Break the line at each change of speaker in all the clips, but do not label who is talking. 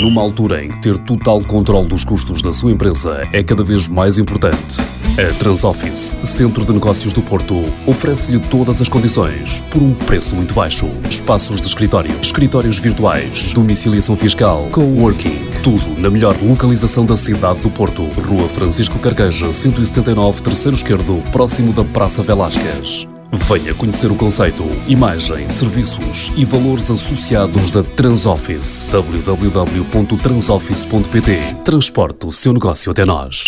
Numa altura em que ter total controle dos custos da sua empresa é cada vez mais importante, a Transoffice, Centro de Negócios do Porto, oferece-lhe todas as condições por um preço muito baixo. Espaços de escritório, escritórios virtuais, domiciliação fiscal, coworking, tudo na melhor localização da cidade do Porto. Rua Francisco Carqueja, 179, terceiro esquerdo, próximo da Praça Velásquez. Venha conhecer o conceito, imagem, serviços e valores associados da Transoffice. www.transoffice.pt. Transporte o seu negócio até nós.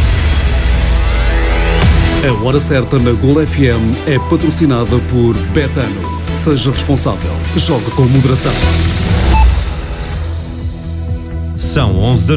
A Hora Certa na Gol FM é patrocinada por Betano. Seja responsável. Jogue com moderação.
São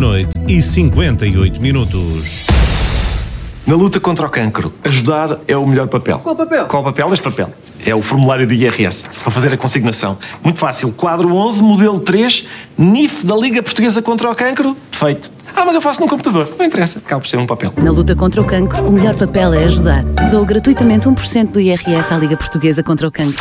11h58.
Na luta contra o cancro, ajudar é o melhor papel.
Qual papel?
Qual papel? Este papel. É o formulário do IRS, para fazer a consignação. Muito fácil. Quadro 11, modelo 3, NIF da Liga Portuguesa contra o Cancro. Feito. Mas eu faço num computador. Não interessa. Acaba por ser um papel.
Na luta contra o cancro, o melhor papel é ajudar. Dou gratuitamente 1% do IRS à Liga Portuguesa contra o Cancro.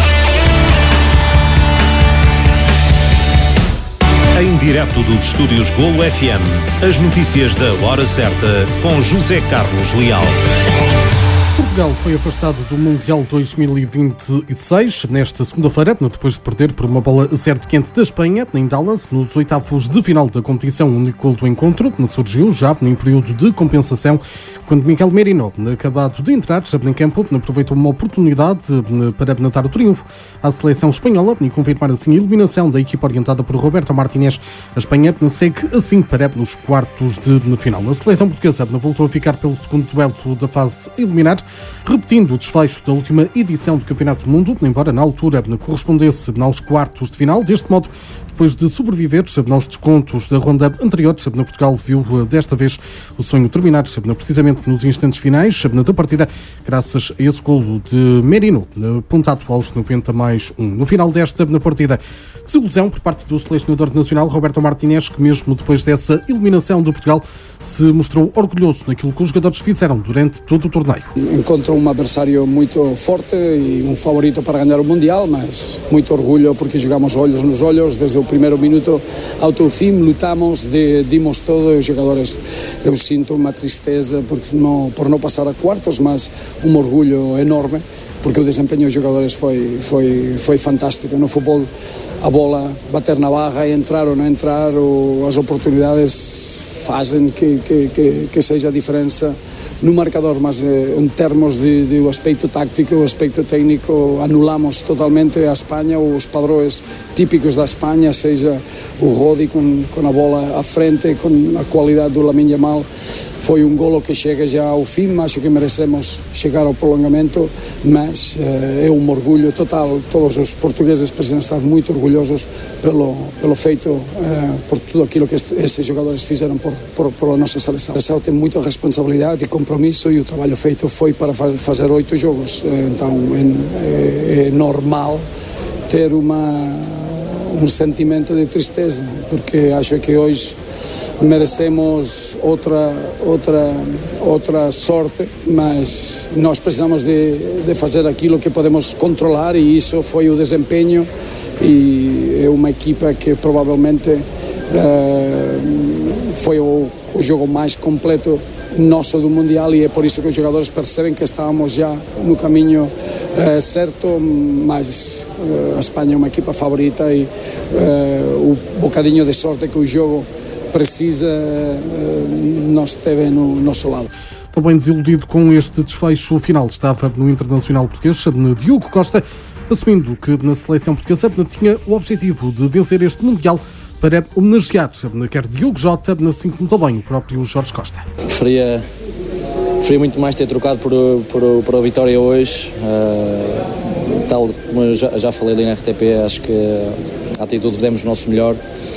Em direto dos estúdios Golo FM, as notícias da Hora Certa com José Carlos Leal.
Portugal foi afastado do Mundial 2026 nesta segunda-feira, depois de perder por uma bola certo quente da Espanha, em Dallas, nos oitavos de final da competição. O único gol do encontro surgiu já em período de compensação, quando Miguel Merino, acabado de entrar em campo, aproveitou uma oportunidade para dar o triunfo à seleção espanhola e confirmar assim a eliminação da equipa orientada por Roberto Martínez. A Espanha segue assim para nos quartos de final. A seleção portuguesa voltou a ficar pelo segundo duelo da fase eliminar, repetindo o desfecho da última edição do Campeonato do Mundo, embora na altura correspondesse aos quartos de final. Deste modo, depois de sobreviver aos descontos da ronda anterior, Portugal viu desta vez o sonho terminar precisamente nos instantes finais da partida, graças a esse golo de Merino, apontado aos 90+1. No final desta partida, desilusão por parte do selecionador nacional Roberto Martínez, que mesmo depois dessa eliminação de Portugal se mostrou orgulhoso naquilo que os jogadores fizeram durante todo o torneio.
Encontro um adversário muito forte e um favorito para ganhar o Mundial, mas muito orgulho porque jogamos olhos nos olhos desde o primeiro minuto ao fim, lutamos, dimos todo. Os jogadores, eu sinto uma tristeza por não passar a quartos, mas um orgulho enorme porque o desempenho dos jogadores foi fantástico. No futebol, a bola bater na barra e entrar ou não entrar, as oportunidades fazem que seja a diferença no marcador, mas em termos de aspecto táctico, o aspecto técnico, anulamos totalmente a Espanha, os padrões típicos da Espanha, seja o Rodi com a bola à frente, com a qualidade do Lamine Yamal. Foi um golo que chega já ao fim, acho que merecemos chegar ao prolongamento, mas é um orgulho total. Todos os portugueses precisam estar muito orgulhosos pelo feito, por tudo aquilo que esses jogadores fizeram por a nossa seleção. A seleção tem muita responsabilidade e compromisso, e o trabalho feito foi para fazer 8 jogos, então é normal ter um sentimento de tristeza, porque acho que hoje merecemos outra sorte, mas nós precisamos de fazer aquilo que podemos controlar, e isso foi o desempenho, e é uma equipa que provavelmente foi o jogo mais completo nosso do Mundial, e é por isso que os jogadores percebem que estávamos já no caminho certo, mas a Espanha é uma equipa favorita, e o bocadinho de sorte que o jogo precisa nós esteve no nosso lado.
Também desiludido com este desfecho final estava no internacional português Diogo Costa, assumindo que na seleção portuguesa tinha o objetivo de vencer este Mundial para homenagear quer Diogo Jota, assim como também o próprio Jorge Costa.
Preferia muito mais ter trocado por a vitória hoje, tal como eu já falei ali na RTP. Acho que a atitude demos o nosso melhor.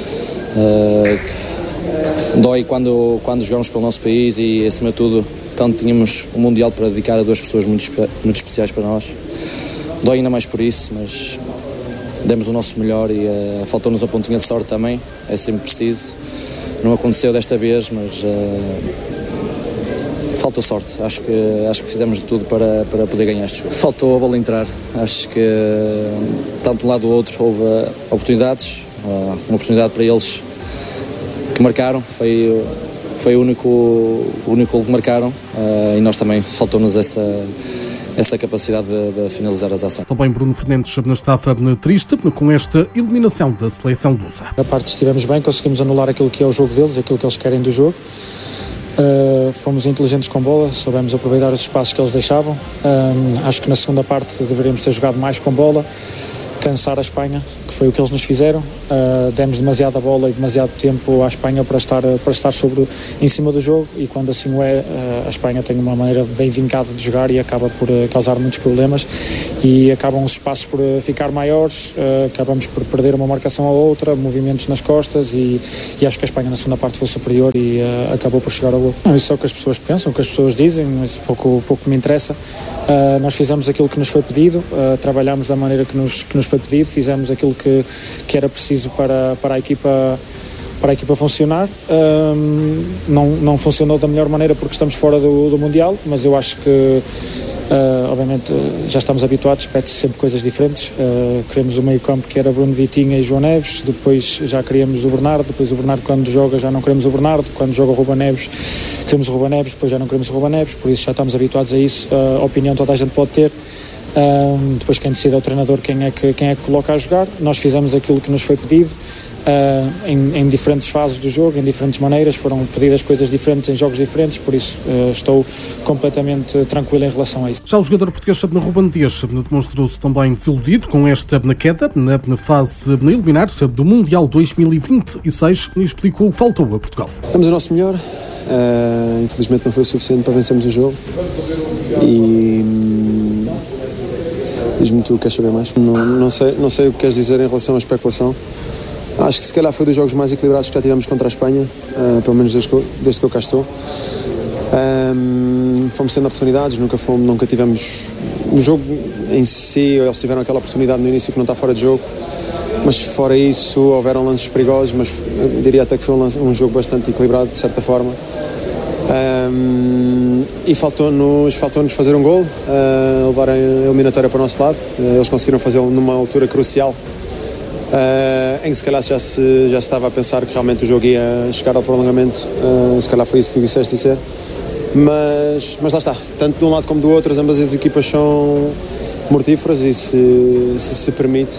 Dói quando jogamos pelo nosso país e, acima de tudo, quando tínhamos um Mundial para dedicar a 2 pessoas muito especiais para nós. Dói ainda mais por isso, mas demos o nosso melhor, e faltou-nos a pontinha de sorte também, é sempre preciso. Não aconteceu desta vez, mas faltou sorte. Acho que fizemos de tudo para poder ganhar este jogo. Faltou a bola entrar. Acho que tanto de um lado ou do outro houve oportunidades, uma oportunidade para eles que marcaram, foi o único gol que marcaram, e nós também faltou-nos essa capacidade de finalizar as ações.
Também Bruno Fernandes estava triste com esta eliminação da seleção lusa.
A parte estivemos bem, conseguimos anular aquilo que é o jogo deles, aquilo que eles querem do jogo. Fomos inteligentes com bola, soubemos aproveitar os espaços que eles deixavam. Acho que na segunda parte deveríamos ter jogado mais com bola, cansar a Espanha, que foi o que eles nos fizeram. Demos demasiada bola e demasiado tempo à Espanha para estar em cima do jogo, e quando assim o é, a Espanha tem uma maneira bem vincada de jogar e acaba por causar muitos problemas, e acabam os espaços por ficar maiores, acabamos por perder uma marcação a outra, movimentos nas costas, e acho que a Espanha na segunda parte foi superior e acabou por chegar ao gol. Isso é o que as pessoas pensam, o que as pessoas dizem, mas pouco me interessa. Nós fizemos aquilo que nos foi pedido, trabalhámos da maneira que nos foi pedido, fizemos aquilo que era preciso para a equipa funcionar. Não funcionou da melhor maneira porque estamos fora do Mundial, mas eu acho que obviamente já estamos habituados, pede-se sempre coisas diferentes. Queremos o meio campo que era Bruno Vitinha e João Neves, depois já queríamos o Bernardo, depois o Bernardo quando joga já não queremos o Bernardo, quando joga o Ruben Neves queremos o Ruben Neves, depois já não queremos o Ruben Neves, por isso já estamos habituados a isso. A opinião toda a gente pode ter. Depois quem decide é o treinador quem é que coloca a jogar. Nós fizemos aquilo que nos foi pedido, em diferentes fases do jogo, em diferentes maneiras, foram pedidas coisas diferentes em jogos diferentes, por isso estou completamente tranquilo em relação a isso.
Já o jogador português Ruben Dias demonstrou-se também desiludido com esta queda na fase eliminar do Mundial 2026 e explicou o que faltou a Portugal.
Damos o nosso melhor, infelizmente não foi o suficiente para vencermos o jogo, e diz-me tu, queres saber mais? Não sei o que queres dizer em relação à especulação. Acho que se calhar foi dos jogos mais equilibrados que já tivemos contra a Espanha, pelo menos desde que eu cá estou. Fomos tendo oportunidades, nunca tivemos... No jogo em si, eles tiveram aquela oportunidade no início que não está fora de jogo, mas fora isso houveram lances perigosos, mas eu diria até que foi um jogo bastante equilibrado, de certa forma. E faltou-nos fazer um gol, levar a eliminatória para o nosso lado. Eles conseguiram fazê-lo numa altura crucial, em que se calhar já se estava a pensar que realmente o jogo ia chegar ao prolongamento. Se calhar foi isso que tu quiseste dizer, mas lá está, tanto de um lado como do outro, ambas as equipas são mortíferas e se permite,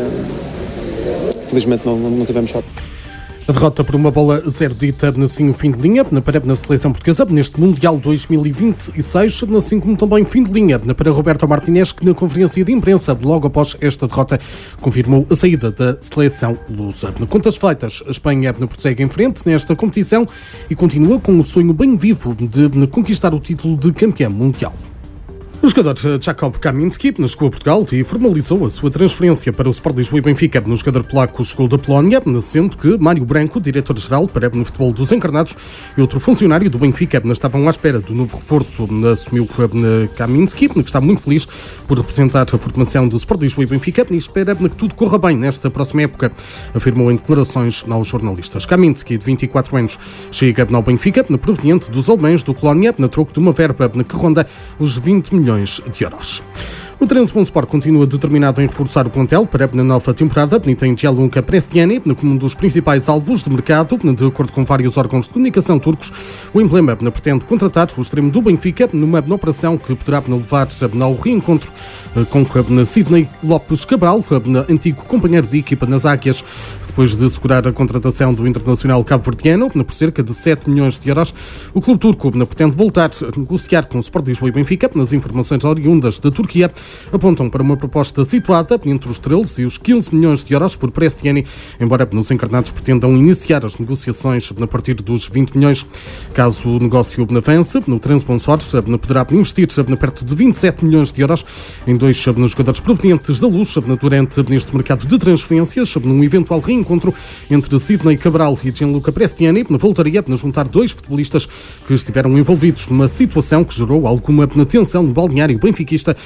felizmente não tivemos sorte.
A derrota por uma bola 0 dita assim o fim de linha na seleção portuguesa neste Mundial 2026, assim como também fim de linha para Roberto Martinez, que na conferência de imprensa logo após esta derrota confirmou a saída da seleção lusa. Contas feitas, a Espanha prossegue em frente nesta competição e continua com o sonho bem vivo de conquistar o título de campeão mundial. O jogador Jakub Kaminski chegou a Portugal e formalizou a sua transferência para o Sport Lisboa e Benfica. O jogador polaco chegou da Polónia, sendo que Mário Branco, diretor-geral para o futebol dos encarnados, e outro funcionário do Benfica estavam à espera do novo reforço. Assumiu Kaminski, que está muito feliz por representar a formação do Sport Lisboa e Benfica e espera que tudo corra bem nesta próxima época, afirmou em declarações aos jornalistas. Kaminski, de 24 anos, chega ao Benfica, proveniente dos alemães do Colónia, na troco de uma verba que ronda os 20 milhões de euros. O Trabzonspor continua determinado em reforçar o plantel para a nova temporada e tem Gianluca Prestiani como um dos principais alvos de mercado. De acordo com vários órgãos de comunicação turcos, o emblema pretende contratar o extremo do Benfica numa operação que poderá levar ao reencontro com Sidney Lopes Cabral, antigo companheiro de equipa nas Águias, depois de assegurar a contratação do internacional cabo-verdiano por cerca de 7 milhões de euros. O clube turco pretende voltar a negociar com o Sport Lisboa e Benfica. Nas informações oriundas da Turquia apontam para uma proposta situada entre os 13 e os 15 milhões de euros por Prestiani, embora os encarnados pretendam iniciar as negociações a partir dos 20 milhões. Caso o negócio avance, o Trabzonspor poderá investir perto de 27 milhões de euros em dois jogadores provenientes da Luz durante este mercado de transferências. Num eventual reencontro entre Sidney Cabral e Gianluca Prestiani, voltaria a juntar dois futebolistas que estiveram envolvidos numa situação que gerou alguma tensão no balneário benfiquista durante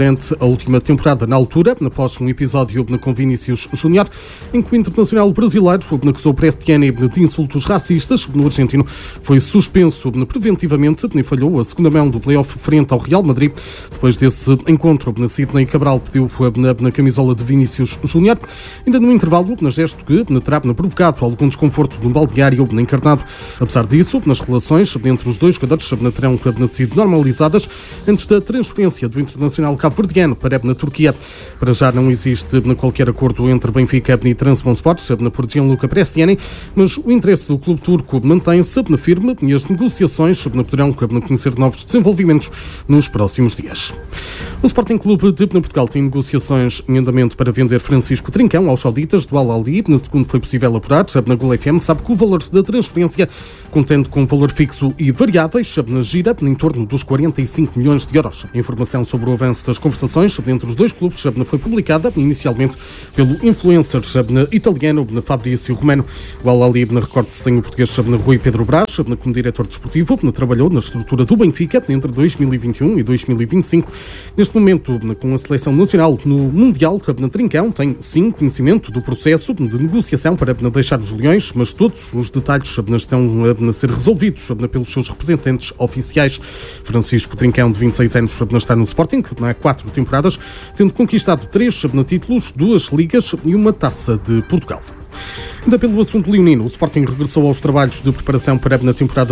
durante a última temporada. Na altura, após um episódio com Vinícius Júnior, em que o internacional brasileiro acusou Prestiani de insultos racistas, o argentino foi suspenso preventivamente e falhou a segunda mão do play-off frente ao Real Madrid. Depois desse encontro, Sidney Cabral pediu na camisola de Vinícius Júnior, ainda no intervalo, gesto que terá provocado algum desconforto no balneário encarnado. Apesar disso, nas relações entre os dois jogadores terão sido normalizadas antes da transferência do internacional cabo-verdiano para a Turquia. Para já não existe qualquer acordo entre Benfica e Trabzonspor por Gianluca Prestiani, mas o interesse do clube turco mantém-se firme e as negociações poderão conhecer novos desenvolvimentos nos próximos dias. O Sporting Clube de Portugal tem negociações em andamento para vender Francisco Trincão aos sauditas do Al-Ahly. Segundo foi possível apurar, na Gol FM sabe que o valor da transferência, contendo com valor fixo e variáveis, gira em torno dos 45 milhões de euros. A informação sobre o avanço das conversações entre os dois clubes foi publicada inicialmente pelo influencer italiano Fabrício Romano. O Al-Ahly, recorde-se, tem o português Rui Pedro Brás como diretor desportivo, trabalhou na estrutura do Benfica entre 2021 e 2025. Neste momento, com a seleção nacional no Mundial, Trincão tem sim conhecimento do processo de negociação para deixar os Leões, mas todos os detalhes estão a ser resolvidos pelos seus representantes oficiais. Francisco Trincão, de 26 anos, está no Sporting há 4 temporadas, tendo conquistado 3 títulos, 2 ligas e uma Taça de Portugal. Ainda pelo assunto leonino, o Sporting regressou aos trabalhos de preparação para a temporada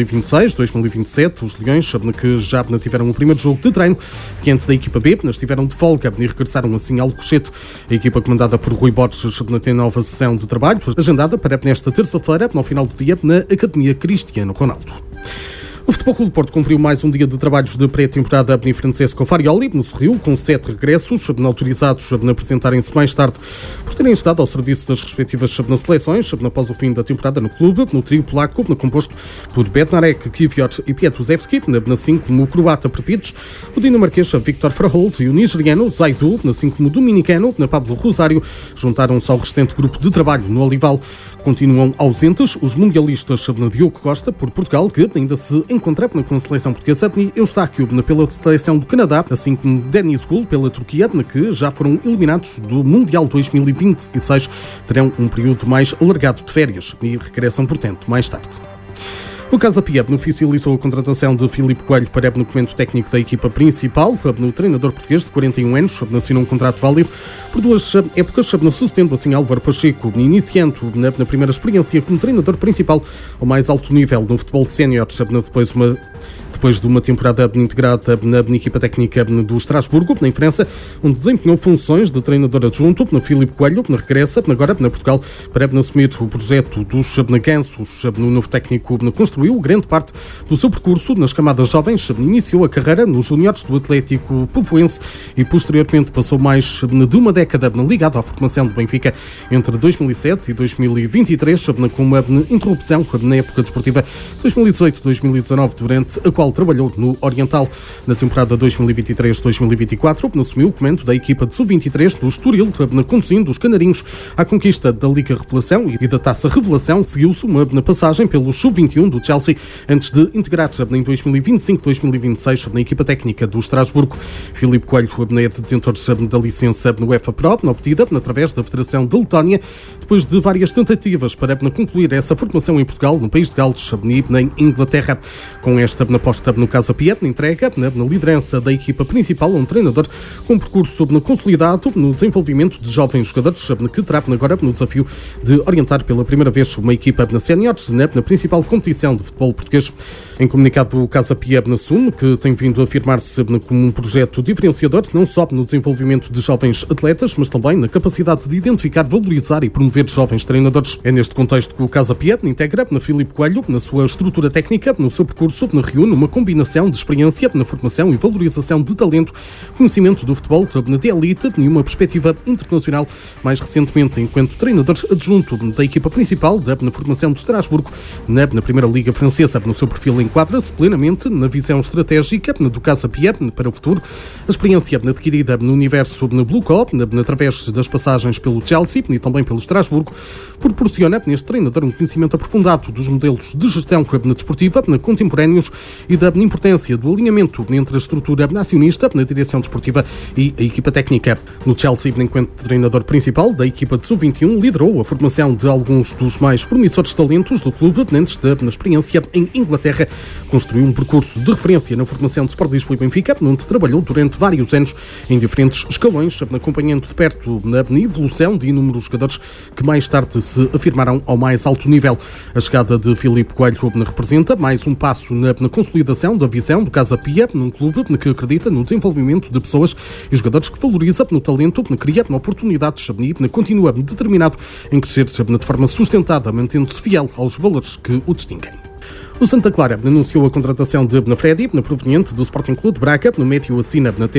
2026-2027. Os Leões, que já tiveram o primeiro jogo de treino diante da equipa B, estiveram de folga e regressaram assim ao Alcochete. A equipa comandada por Rui Borges tem nova sessão de trabalho, agendada para nesta terça-feira, no final do dia, na Academia Cristiano Ronaldo. O Futebol Clube do Porto cumpriu mais um dia de trabalhos de pré-temporada em Francesco Farioli, no Sorriu, com 7 regressos, autorizados a apresentarem-se mais tarde por terem estado ao serviço das respectivas seleções, após o fim da temporada no clube, no trio polaco, composto por Bednarek, Kivior e Pietuzewski, assim como o croata Prepitz, o dinamarquês Viktor Fraholt e o nigeriano Zaidu, assim como o dominicano Pablo Rosário, juntaram-se ao restante grupo de trabalho no Olival. Continuam ausentes os mundialistas Diogo Costa, por Portugal, que ainda se encontra com a seleção portuguesa, e Eustáquio pela seleção do Canadá, assim como Denis Gul pela Turquia, que já foram eliminados do Mundial 2026. Terão um período mais alargado de férias e regressam, portanto, mais tarde. O Casa Pia oficializou a contratação de Filipe Coelho para o documento técnico da equipa principal. O treinador português de 41 anos assinou um contrato válido por 2 épocas, sucedendo assim Álvaro Pacheco, iniciando na primeira experiência como treinador principal ao mais alto nível no futebol de séniores, depois de uma temporada integrada na equipa técnica do Estrasburgo, em França, onde desempenhou funções de treinador adjunto. Filipe Coelho regressa agora na Portugal para assumir o projeto dos Gansos. No novo técnico construiu grande parte do seu percurso nas camadas jovens, iniciou a carreira nos júniores do Atlético Povoense e posteriormente passou mais de uma década ligado à formação do Benfica entre 2007 e 2023, com uma interrupção na época desportiva 2018-2019, durante a qual trabalhou no Oriental. Na temporada 2023-2024, assumiu o comando da equipa de sub-23 do Estoril, conduzindo os canarinhos à conquista da Liga Revelação e da Taça Revelação. Seguiu-se uma passagem pelo sub-21 do Chelsea, antes de integrar-se em 2025-2026 na equipa técnica do Estrasburgo. Filipe Coelho é detentor da licença no UEFA Pro, obtida através da Federação de Letónia, depois de várias tentativas para concluir essa formação em Portugal, no país de Gales e em Inglaterra. Com esta aposta no Casa Pia, entrega na liderança da equipa principal um treinador com um percurso consolidado no desenvolvimento de jovens jogadores, que terá agora no desafio de orientar pela primeira vez uma equipa na séniores na principal competição de futebol português. Em comunicado, o Casa Pia assume que tem vindo a afirmar-se como um projeto diferenciador, não só no desenvolvimento de jovens atletas, mas também na capacidade de identificar, valorizar e promover jovens treinadores. É neste contexto que o Casa Pia integra na Filipe Coelho, na sua estrutura técnica, no seu percurso, reúne uma combinação de experiência na formação e valorização de talento, conhecimento do futebol de elite e uma perspectiva internacional. Mais recentemente, enquanto treinador adjunto da equipa principal na formação de Estrasburgo, na Primeira Liga Francesa. No seu perfil enquadra-se plenamente na visão estratégica do Casa Pia para o futuro. A experiência adquirida no universo Blue Cop, através das passagens pelo Chelsea e também pelo Estrasburgo, proporciona neste treinador um conhecimento aprofundado dos modelos de gestão desportiva contemporâneos e da importância do alinhamento entre a estrutura acionista, na direção desportiva e a equipa técnica. No Chelsea, enquanto treinador principal da equipa de sub-21, liderou a formação de alguns dos mais promissores talentos do clube antes da experiência em Inglaterra. Construiu um percurso de referência na formação de Sport Lisboa e Benfica, onde trabalhou durante vários anos em diferentes escalões, acompanhando de perto na evolução de inúmeros jogadores que mais tarde se afirmaram ao mais alto nível. A chegada de Filipe Coelho representa mais um passo na consolidação da visão do Casa Pia, num clube que acredita no desenvolvimento de pessoas e jogadores, que valoriza no talento, cria oportunidades e continua determinado em crescer de forma sustentada, mantendo-se fiel aos valores que o distinguem. O Santa Clara anunciou a contratação de Freddy, proveniente do Sporting Clube de Braga. No médio assina até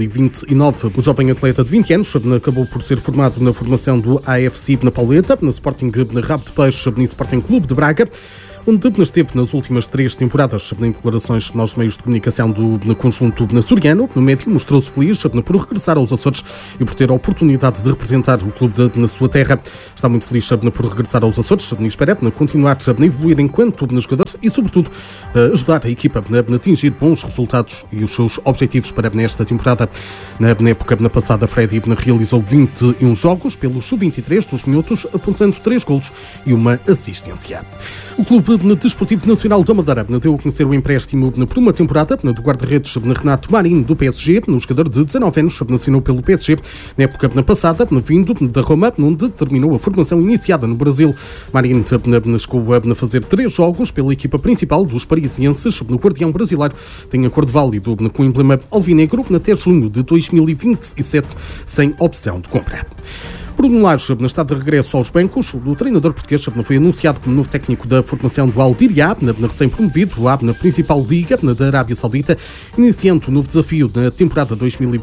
2029. O jovem atleta de 20 anos acabou por ser formado na formação do AFC na Pauleta, no Sporting Rabo de Peixe e Sporting Clube de Braga, onde esteve nas últimas 3 temporadas. Em declarações aos meios de comunicação do conjunto açoriano, no médio mostrou-se feliz por regressar aos Açores e por ter a oportunidade de representar o clube na sua terra. Está muito feliz por regressar aos Açores e espera continuar a evoluir enquanto jogador e, sobretudo, ajudar a equipa a atingir bons resultados e os seus objetivos para esta temporada. Na época passada, Freddy realizou 21 jogos pelos sub-23 dos minutos, apontando 3 golos e uma assistência. O Clube Desportivo Nacional da Madeira deu a conhecer o empréstimo por uma temporada do guarda-redes Renato Marinho do PSG. O jogador de 19 anos assinou pelo PSG na época passada, vindo da Roma, onde terminou a formação iniciada no Brasil. Marinho chegou a fazer 3 jogos pela equipa principal dos parisienses. O guardião brasileiro tem acordo válido com o emblema alvinegro até junho de 2027, sem opção de compra. Bruno Lage está de regresso aos bancos. O treinador português foi anunciado como novo técnico da formação do Al Diriyah, recém-promovido na principal liga da Arábia Saudita, iniciando um novo desafio na temporada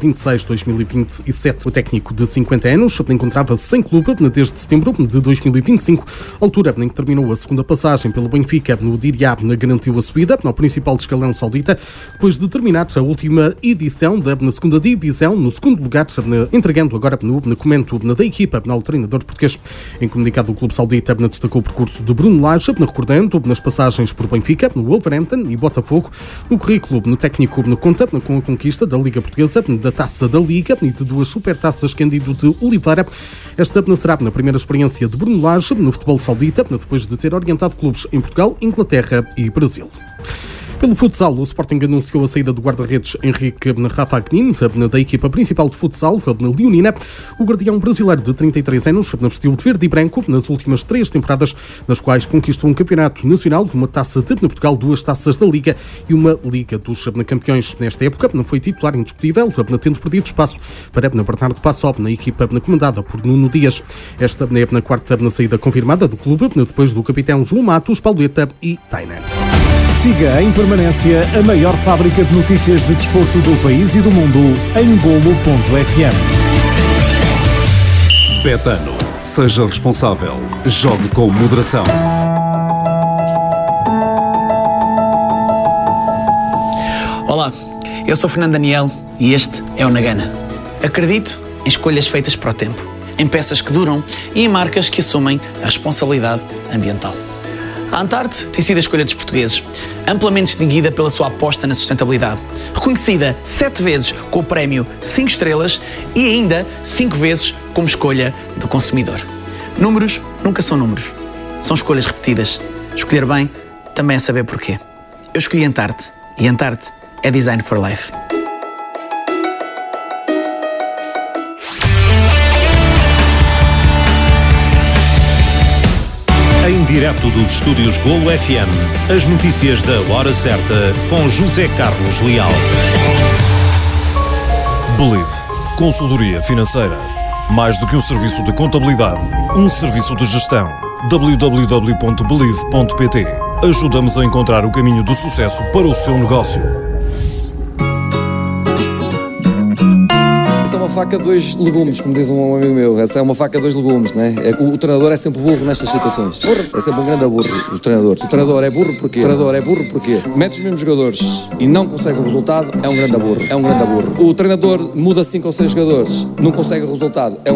2026-2027. O técnico de 50 anos encontrava-se sem clube desde setembro de 2025, altura em que terminou a segunda passagem pelo Benfica. No Diriyah garantiu a subida ao principal escalão saudita, depois de terminar a última edição da segunda divisão, no segundo lugar, entregando agora no comando da equipa ao treinador português. Em comunicado, o clube saudita destacou o percurso de Bruno Lage, recordando nas passagens por Benfica, no Wolverhampton e Botafogo. No currículo, no técnico conta com a conquista da Liga Portuguesa, da Taça da Liga e de 2 supertaças Cândido de Oliveira. Esta será a primeira experiência de Bruno Lage no futebol saudita, depois de ter orientado clubes em Portugal, Inglaterra e Brasil. Pelo futsal, o Sporting anunciou a saída do guarda-redes Henrique Rafagnin, da equipa principal de futsal, na Leonina. O guardião brasileiro de 33 anos vestiu de verde e branco nas últimas 3 temporadas, nas quais conquistou um campeonato nacional, uma taça de Portugal, 2 taças da Liga e uma Liga dos Campeões. Nesta época, foi titular indiscutível, tendo perdido espaço para Bernardo Passop, na equipa comandada por Nuno Dias. Esta é a 4ª saída confirmada do clube, depois do capitão João Matos, Pauleta e Tainer.
Siga em permanência a maior fábrica de notícias de desporto do país e do mundo em Golo.fm.
Betano. Seja responsável. Jogue com moderação.
Olá, eu sou Fernando Daniel e este é o Nagana. Acredito em escolhas feitas para o tempo, em peças que duram e em marcas que assumem a responsabilidade ambiental. A Antarte tem sido a escolha dos portugueses, amplamente distinguida pela sua aposta na sustentabilidade. Reconhecida 7 vezes com o prémio 5 estrelas e ainda 5 vezes como escolha do consumidor. Números nunca são números, são escolhas repetidas. Escolher bem também é saber porquê. Eu escolhi Antarte e Antarte é Design for Life.
Em direto dos estúdios Golo FM, as notícias da hora certa com José Carlos Leal.
Believe. Consultoria financeira. Mais do que um serviço de contabilidade, um serviço de gestão. www.believe.pt. Ajudamos a encontrar o caminho do sucesso para o seu negócio.
Essa é uma faca de 2 legumes, como diz um amigo meu. Essa é uma faca de 2 legumes, né? O treinador é sempre burro nestas situações. É sempre um grande burro, o treinador. O treinador é burro porquê? Mete os mesmos jogadores e não consegue o resultado, é um grande burro. O treinador muda 5 ou 6 jogadores, não consegue o resultado, é um